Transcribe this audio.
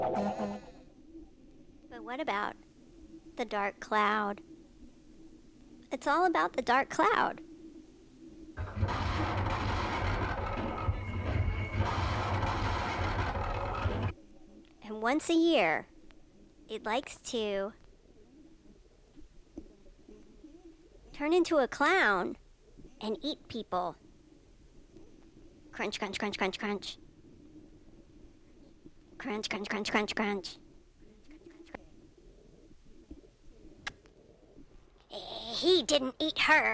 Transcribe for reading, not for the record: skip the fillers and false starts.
But what about the dark cloud? It's all about the dark cloud. And once a year, it likes to turn into a clown and eat people. Crunch, crunch, crunch, crunch, crunch. Crunch, crunch, crunch, crunch, crunch. He didn't eat her.